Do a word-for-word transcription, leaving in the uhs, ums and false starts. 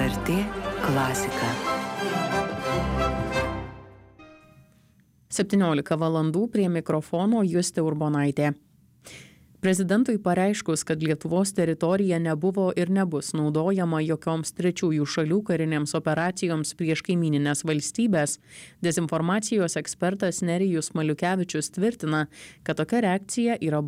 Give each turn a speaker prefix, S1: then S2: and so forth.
S1: er tė klasika.
S2: septyniolika valandų prie mikrofono Justė Urbonaitė. Prezidentui pareiškus, kad Lietuvos teritorija nebuvo ir nebus naudojama jokioms trečiųjų šalių karinėms operacijoms prieš kaimynines valstybės, dezinformacijos ekspertas Nerijus Maliukevičius tvirtina, kad tokia reakcija yra